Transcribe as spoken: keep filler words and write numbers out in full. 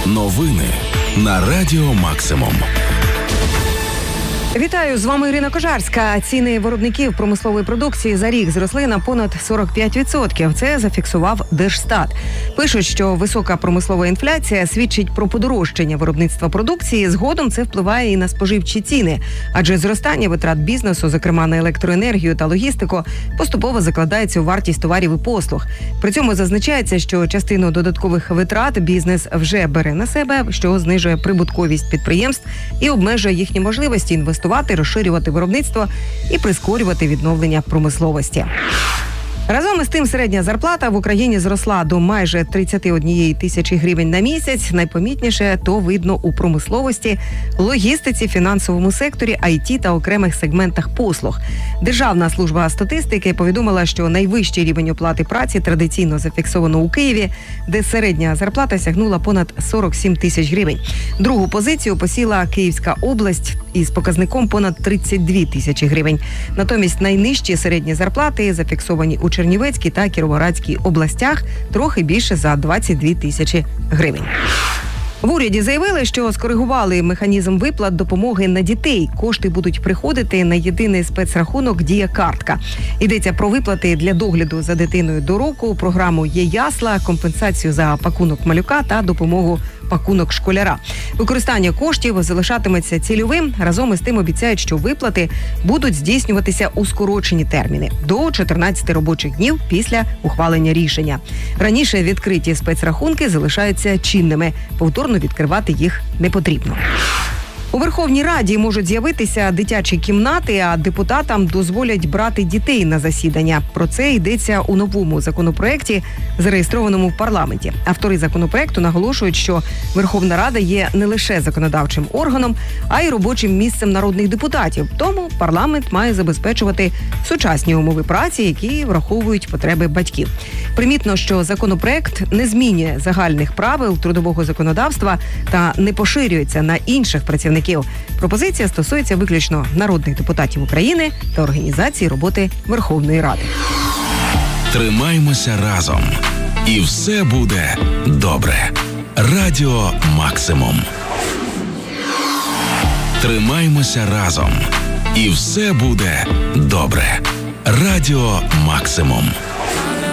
Новини на Радіо Максимум. Вітаю, з вами Ірина Кожарська. Ціни виробників промислової продукції за рік зросли на понад сорок п'ять відсотків. Це зафіксував Держстат. Пишуть, що висока промислова інфляція свідчить про подорожчання виробництва продукції. Згодом це впливає і на споживчі ціни. Адже зростання витрат бізнесу, зокрема на електроенергію та логістику, поступово закладається у вартість товарів і послуг. При цьому зазначається, що частину додаткових витрат бізнес вже бере на себе, що знижує прибутковість підприємств і обмежує їхні можливості інвестувати, розширювати виробництво і прискорювати відновлення промисловості. Разом із тим, середня зарплата в Україні зросла до майже тридцять однієї тисячі гривень на місяць. Найпомітніше то видно у промисловості, логістиці, фінансовому секторі, ай ті та окремих сегментах послуг. Державна служба статистики повідомила, що найвищий рівень оплати праці традиційно зафіксовано у Києві, де середня зарплата сягнула понад сорок сім тисяч гривень. Другу позицію посіла Київська область із показником понад тридцять дві тисячі гривень. Натомість найнижчі середні зарплати зафіксовані у Чернівецькій та Кіровоградській областях, трохи більше за двадцять дві тисячі гривень. В уряді заявили, що скоригували механізм виплат допомоги на дітей. Кошти будуть приходити на єдиний спецрахунок «Дія-картка». Йдеться про виплати для догляду за дитиною до року, програму «Є-ясла», компенсацію за пакунок малюка та допомогу пакунок школяра. Використання коштів залишатиметься цільовим. Разом із тим обіцяють, що виплати будуть здійснюватися у скорочені терміни – до чотирнадцяти робочих днів після ухвалення рішення. Раніше відкриті спецрахунки залишаються чинними. Повторно відкривати їх не потрібно. У Верховній Раді можуть з'явитися дитячі кімнати, а депутатам дозволять брати дітей на засідання. Про це йдеться у новому законопроекті, зареєстрованому в парламенті. Автори законопроекту наголошують, що Верховна Рада є не лише законодавчим органом, а й робочим місцем народних депутатів. Тому парламент має забезпечувати сучасні умови праці, які враховують потреби батьків. Примітно, що законопроект не змінює загальних правил трудового законодавства та не поширюється на інших працівників. Пропозиція стосується виключно народних депутатів України та організації роботи Верховної Ради. Тримаймося разом. І все буде добре. Радіо Максимум. Тримаймося разом. І все буде добре. Радіо Максимум.